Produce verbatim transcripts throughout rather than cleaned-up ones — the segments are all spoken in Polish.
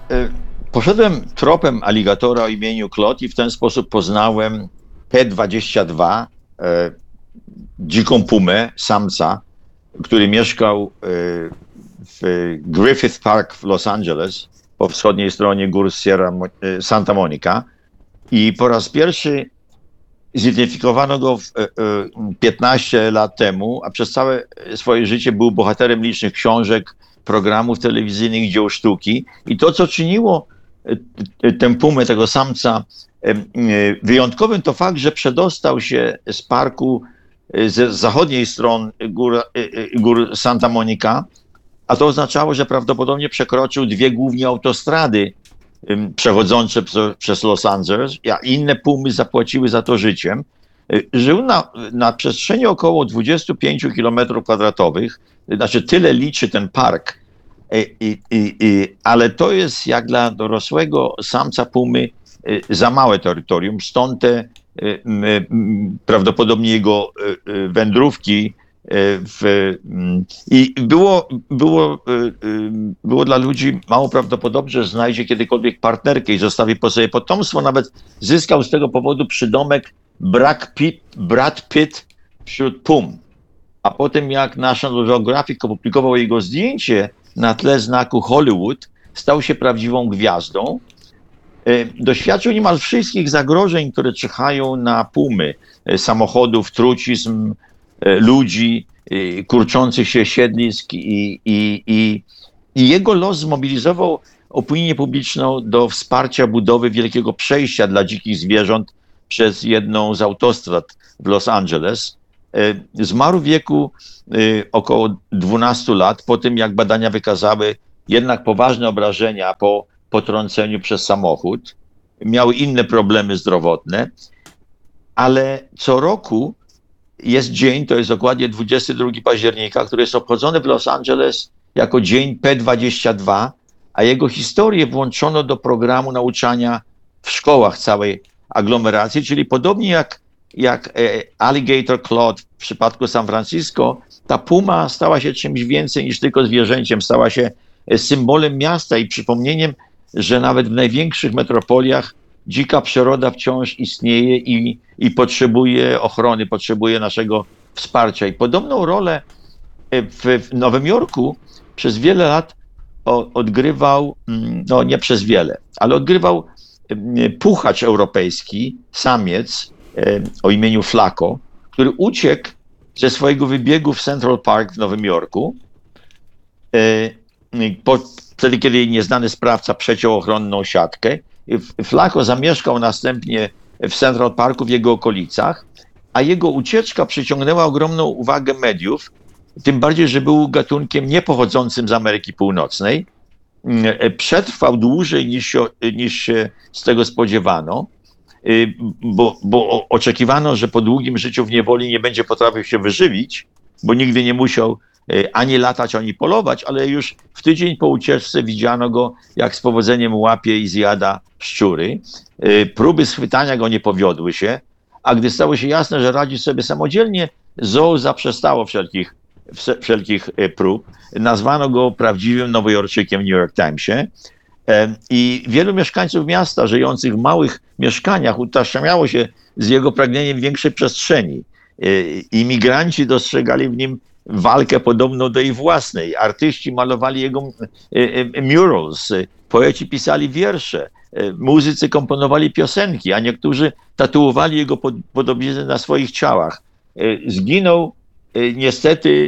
Poszedłem tropem aligatora o imieniu Klot i w ten sposób poznałem P dwadzieścia dwa, e, dziką pumę, samca, który mieszkał e, w Griffith Park w Los Angeles, po wschodniej stronie gór Sierra Mo- e, Santa Monica. I po raz pierwszy zidentyfikowano go w, e, e, piętnaście lat temu, a przez całe swoje życie był bohaterem licznych książek, programów telewizyjnych, dzieł sztuki. I to, co czyniło e, tę pumę, tego samca e, e, wyjątkowym, to fakt, że przedostał się z parku e, z zachodniej strony gór, e, e, gór Santa Monica, a to oznaczało, że prawdopodobnie przekroczył dwie głównie autostrady em, przechodzące prze- przez Los Angeles, a inne pumy zapłaciły za to życiem. E, Żył na, na przestrzeni około dwudziestu pięciu kilometrów kwadratowych, znaczy tyle liczy ten park. E, I, i, i, ale to jest jak dla dorosłego samca pumy e, za małe terytorium, stąd te e, m, m, prawdopodobnie jego e, e, wędrówki e, w, m, i było, było, e, e, było dla ludzi mało prawdopodobne, że znajdzie kiedykolwiek partnerkę i zostawi po sobie potomstwo. Nawet zyskał z tego powodu przydomek Brad Pitt, Brad Pitt wśród pum. A potem jak National Geographic opublikował jego zdjęcie na tle znaku Hollywood, stał się prawdziwą gwiazdą. E, Doświadczył niemal wszystkich zagrożeń, które czyhają na pumy. E, Samochodów, trucizn, e, ludzi, e, kurczących się siedlisk i, i, i, i jego los zmobilizował opinię publiczną do wsparcia budowy wielkiego przejścia dla dzikich zwierząt przez jedną z autostrad w Los Angeles. E, Zmarł w wieku e, około dwunastu lat, po tym jak badania wykazały jednak poważne obrażenia po potrąceniu przez samochód. Miał inne problemy zdrowotne, ale co roku jest dzień, to jest dokładnie dwudziestego drugiego października, który jest obchodzony w Los Angeles jako dzień P dwadzieścia dwa, a jego historię włączono do programu nauczania w szkołach całej aglomeracji, czyli podobnie jak, jak e, Alligator Claw w przypadku San Francisco, ta puma stała się czymś więcej niż tylko zwierzęciem, stała się e, symbolem miasta i przypomnieniem, że nawet w największych metropoliach dzika przyroda wciąż istnieje i, i potrzebuje ochrony, potrzebuje naszego wsparcia. I podobną rolę e, w, w Nowym Jorku przez wiele lat o, odgrywał, mm, no nie przez wiele, ale odgrywał e, puchacz europejski, samiec e, o imieniu Flaco, który uciekł ze swojego wybiegu w Central Park w Nowym Jorku. E, po, wtedy, kiedy nieznany sprawca przeciął ochronną siatkę. Flaco zamieszkał następnie w Central Parku w jego okolicach, a jego ucieczka przyciągnęła ogromną uwagę mediów, tym bardziej, że był gatunkiem niepochodzącym z Ameryki Północnej. Przetrwał dłużej niż się, niż się z tego spodziewano, bo, bo oczekiwano, że po długim życiu w niewoli nie będzie potrafił się wyżywić, bo nigdy nie musiał ani latać, ani polować, ale już w tydzień po ucieczce widziano go, jak z powodzeniem łapie i zjada szczury. Próby schwytania go nie powiodły się, a gdy stało się jasne, że radzi sobie samodzielnie, zoo zaprzestało wszelkich, wszelkich prób. Nazwano go prawdziwym Nowojorczykiem w New York Timesie. I wielu mieszkańców miasta żyjących w małych mieszkaniach utożsamiało się z jego pragnieniem większej przestrzeni. Imigranci dostrzegali w nim walkę podobną do jej własnej. Artyści malowali jego murals, poeci pisali wiersze, muzycy komponowali piosenki, a niektórzy tatuowali jego podobizny na swoich ciałach. Zginął niestety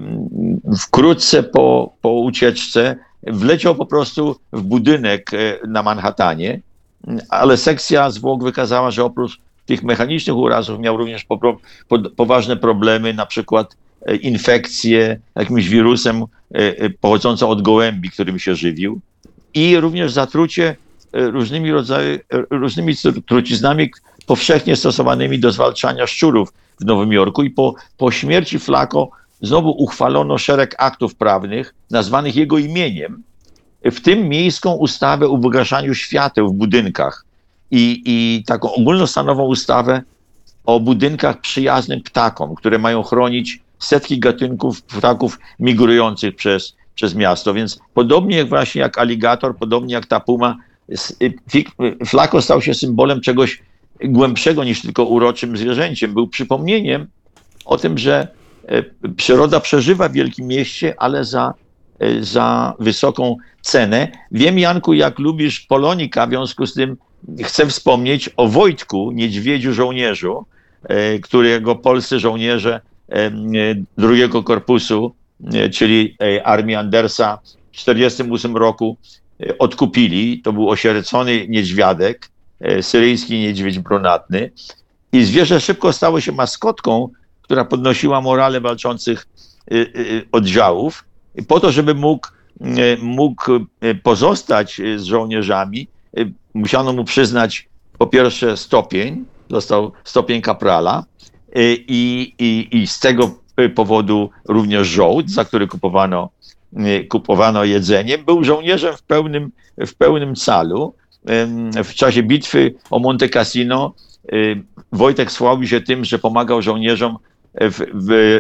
wkrótce po, po ucieczce, wleciał po prostu w budynek na Manhattanie, ale sekcja zwłok wykazała, że oprócz tych mechanicznych urazów miał również po, po, poważne problemy, na przykład infekcję jakimś wirusem pochodzącą od gołębi, którym się żywił, i również zatrucie różnymi rodzajami, różnymi truciznami powszechnie stosowanymi do zwalczania szczurów w Nowym Jorku. I po, po śmierci Flaco znowu uchwalono szereg aktów prawnych nazwanych jego imieniem, w tym miejską ustawę o ugaszaniu świateł w budynkach i, i taką ogólnostanową ustawę o budynkach przyjaznym ptakom, które mają chronić setki gatunków ptaków migrujących przez przez miasto, więc podobnie jak właśnie jak aligator, podobnie jak ta puma, Flako stał się symbolem czegoś głębszego niż tylko uroczym zwierzęciem. Był przypomnieniem o tym, że przyroda przeżywa w wielkim mieście, ale za, za wysoką cenę. Wiem, Janku, jak lubisz Polonika, w związku z tym chcę wspomnieć o Wojtku, niedźwiedziu żołnierzu, którego polscy żołnierze drugiego korpusu, czyli armii Andersa w tysiąc dziewięćset czterdziestym ósmym roku odkupili. To był osierocony niedźwiadek, syryjski niedźwiedź brunatny. I zwierzę szybko stało się maskotką, która podnosiła morale walczących oddziałów. Po to, żeby mógł, mógł pozostać z żołnierzami, musiano mu przyznać po pierwsze stopień, dostał stopień kaprala i, i, i z tego powodu również żołd, za który kupowano, kupowano jedzenie. Był żołnierzem w pełnym, w pełnym calu. W czasie bitwy o Monte Cassino Wojtek sławił się tym, że pomagał żołnierzom w, w,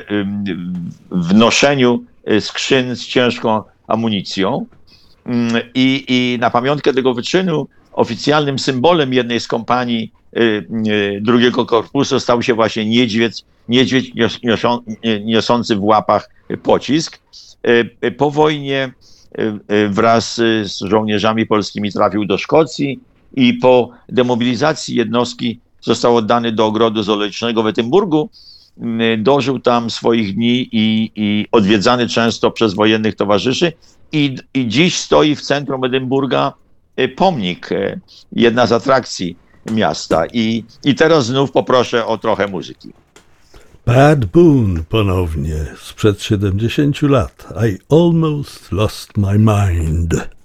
w noszeniu skrzyn z ciężką amunicją. I, I na pamiątkę tego wyczynu oficjalnym symbolem jednej z kompanii drugiego korpusu stał się właśnie niedźwiedź, niedźwiedź niosący w łapach pocisk. Po wojnie wraz z żołnierzami polskimi trafił do Szkocji i po demobilizacji jednostki został oddany do ogrodu zoologicznego w Edynburgu. Dożył tam swoich dni i, i odwiedzany często przez wojennych towarzyszy. I, I dziś stoi w centrum Edynburga pomnik, jedna z atrakcji miasta. I, i teraz znów poproszę o trochę muzyki. Pat Boone ponownie sprzed siedemdziesięciu lat. I almost lost my mind.